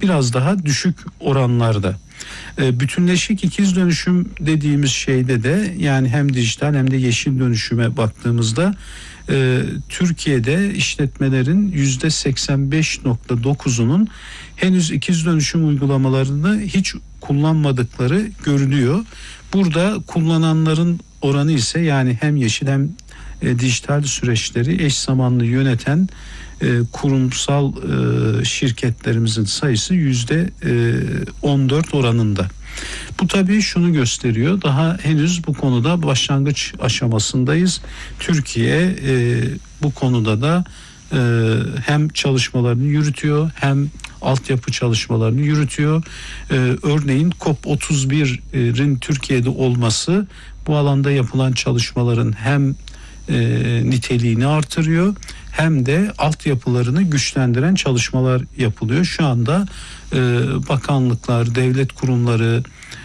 biraz daha düşük oranlarda. Bütünleşik ikiz dönüşüm dediğimiz şeyde de yani hem dijital hem de yeşil dönüşüme baktığımızda Türkiye'de işletmelerin %85.9'unun henüz ikiz dönüşüm uygulamalarını hiç kullanmadıkları görülüyor. Burada kullananların oranı ise yani hem yeşil hem dijital süreçleri eş zamanlı yöneten kurumsal şirketlerimizin sayısı %14 oranında. Bu tabii şunu gösteriyor, daha henüz bu konuda başlangıç aşamasındayız. Türkiye bu konuda da hem çalışmalarını yürütüyor hem altyapı çalışmalarını yürütüyor. Örneğin COP31'in Türkiye'de olması bu alanda yapılan çalışmaların hem niteliğini artırıyor hem de altyapılarını güçlendiren çalışmalar yapılıyor. Şu anda bakanlıklar, devlet kurumları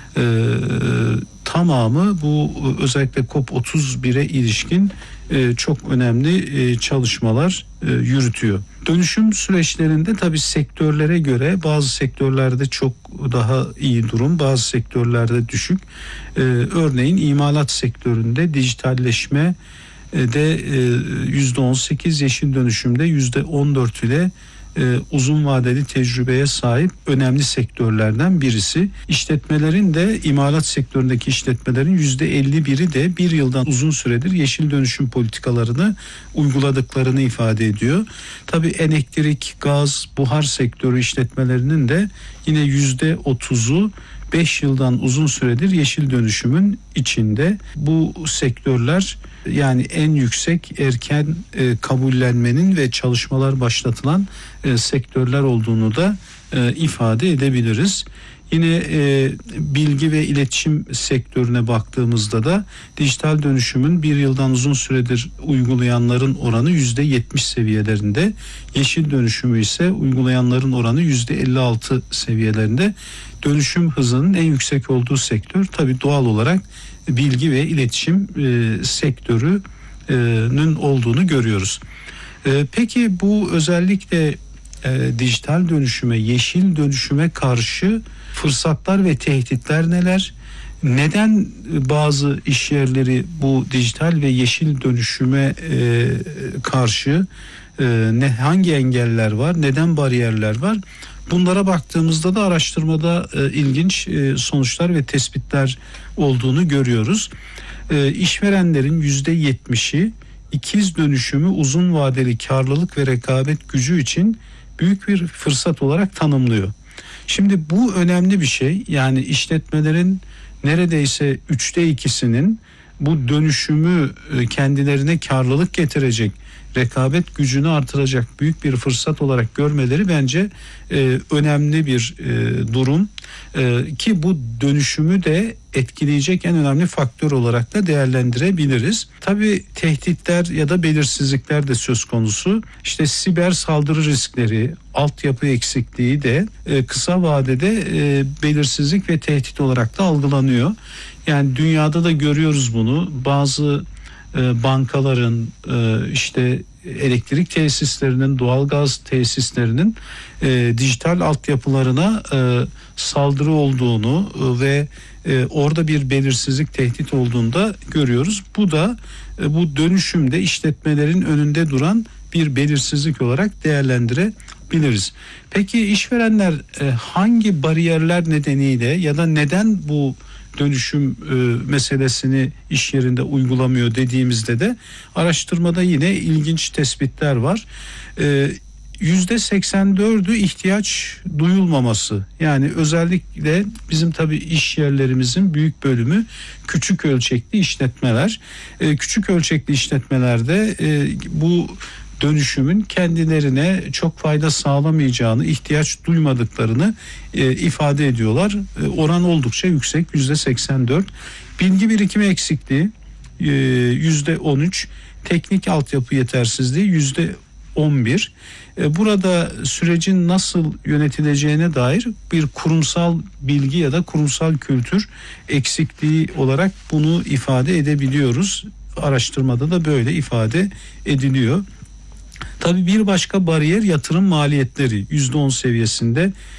tamamı bu özellikle COP31'e ilişkin çok önemli çalışmalar yürütüyor. Dönüşüm süreçlerinde tabii sektörlere göre bazı sektörlerde çok daha iyi durum, bazı sektörlerde düşük. Örneğin imalat sektöründe dijitalleşme de %18, yeşil dönüşümde %14 ile uzun vadeli tecrübeye sahip önemli sektörlerden birisi. İşletmelerin de imalat sektöründeki işletmelerin %51'i de bir yıldan uzun süredir yeşil dönüşüm politikalarını uyguladıklarını ifade ediyor. Tabii elektrik, gaz, buhar sektörü işletmelerinin de yine %30'u 5 yıldan uzun süredir yeşil dönüşümün içinde. Bu sektörler yani en yüksek erken kabullenmenin ve çalışmalar başlatılan sektörler olduğunu da ifade edebiliriz. Yine bilgi ve iletişim sektörüne baktığımızda da dijital dönüşümün bir yıldan uzun süredir uygulayanların oranı %70 seviyelerinde. Yeşil dönüşümü ise uygulayanların oranı %56 seviyelerinde. Dönüşüm hızının en yüksek olduğu sektör tabii doğal olarak bilgi ve iletişim sektörünün olduğunu görüyoruz. Peki bu özellikle dijital dönüşüme, yeşil dönüşüme karşı fırsatlar ve tehditler neler? Neden bazı iş yerleri bu dijital ve yeşil dönüşüme karşı hangi engeller var? Neden bariyerler var? Bunlara baktığımızda da araştırmada ilginç sonuçlar ve tespitler olduğunu görüyoruz. İşverenlerin %70'i ikiz dönüşümü uzun vadeli karlılık ve rekabet gücü için büyük bir fırsat olarak tanımlıyor. Şimdi bu önemli bir şey. Yani işletmelerin neredeyse 2/3'inin bu dönüşümü kendilerine karlılık getirecek, rekabet gücünü artıracak büyük bir fırsat olarak görmeleri bence önemli bir durum. Ki bu dönüşümü de etkileyecek en önemli faktör olarak da değerlendirebiliriz. Tabii tehditler ya da belirsizlikler de söz konusu. İşte siber saldırı riskleri, altyapı eksikliği de kısa vadede belirsizlik ve tehdit olarak da algılanıyor. Yani dünyada da görüyoruz bunu. Bazı bankaların, işte elektrik tesislerinin, doğalgaz tesislerinin dijital altyapılarına saldırı olduğunu ve orada bir belirsizlik, tehdit olduğunu da görüyoruz. Bu da bu dönüşümde işletmelerin önünde duran bir belirsizlik olarak değerlendirebiliriz. Peki işverenler hangi bariyerler nedeniyle ya da neden bu dönüşüm meselesini iş yerinde uygulamıyor dediğimizde de araştırmada yine ilginç tespitler var. %84'ü ihtiyaç duyulmaması. Yani özellikle bizim tabii iş yerlerimizin büyük bölümü küçük ölçekli işletmeler. Küçük ölçekli işletmelerde bu dönüşümün kendilerine çok fayda sağlamayacağını, ihtiyaç duymadıklarını ifade ediyorlar. Oran oldukça yüksek, %84. Bilgi birikimi eksikliği %13, teknik altyapı yetersizliği %11. Burada sürecin nasıl yönetileceğine dair bir kurumsal bilgi ya da kurumsal kültür eksikliği olarak bunu ifade edebiliyoruz. Araştırmada da böyle ifade ediliyor. Tabii bir başka bariyer yatırım maliyetleri %10 seviyesinde.